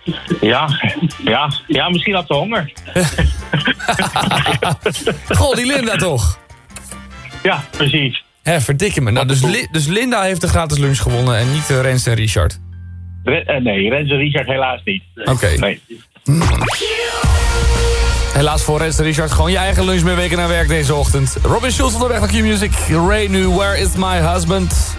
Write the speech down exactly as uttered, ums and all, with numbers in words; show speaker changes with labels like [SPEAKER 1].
[SPEAKER 1] Ja, ja, ja, misschien had ze honger.
[SPEAKER 2] Goh, die Linda toch?
[SPEAKER 1] Ja, precies.
[SPEAKER 2] Hé, verdikke me. Nou, dus, Li- dus Linda heeft de gratis lunch gewonnen en niet uh, Rens en Richard.
[SPEAKER 1] Re- uh, nee, Rens en Richard helaas niet.
[SPEAKER 2] Oké. Okay.
[SPEAKER 1] Nee.
[SPEAKER 2] Helaas voor Rens en Richard gewoon je eigen lunch mee weken naar werk deze ochtend. Robin Schulz onderweg naar Q-Music. Ray nu, Where is my husband?